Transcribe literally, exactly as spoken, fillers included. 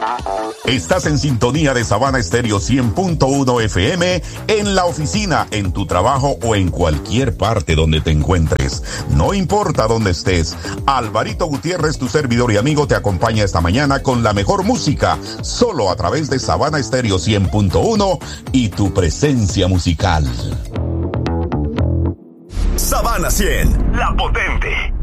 Estás en sintonía de Sabana Estéreo cien punto uno F M, en la oficina, en tu trabajo o en cualquier parte donde te encuentres. No importa dónde estés, Alvarito Gutiérrez, tu servidor y amigo, te acompaña esta mañana con la mejor música, solo a través de Sabana Estéreo cien punto uno y tu presencia musical. Sabana cien, la potente.